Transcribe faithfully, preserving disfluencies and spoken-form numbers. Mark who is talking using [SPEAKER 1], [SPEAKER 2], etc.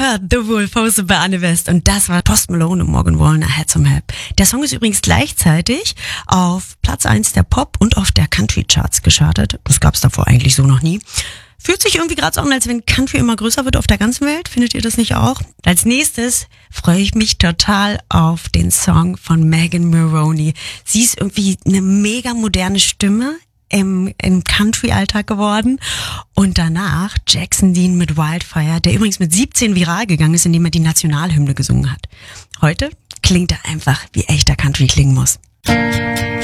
[SPEAKER 1] gehört The Wolf hosted bei Anne West und das war Post Malone und Morgan Wallen, I Had Some Help. Der Song ist übrigens gleichzeitig auf Platz eins der Pop- und auf der Country-Charts geschartet. Das gab's davor eigentlich so noch nie. Fühlt sich irgendwie gerade so an, als wenn Country immer größer wird auf der ganzen Welt. Findet ihr das nicht auch? Als nächstes freue ich mich total auf den Song von Megan Moroney. Sie ist irgendwie eine mega moderne Stimme im, im Country-Alltag geworden. Und danach Jackson Dean mit Wildfire, der übrigens mit siebzehn viral gegangen ist, indem er die Nationalhymne gesungen hat. Heute klingt er einfach, wie echter Country klingen muss.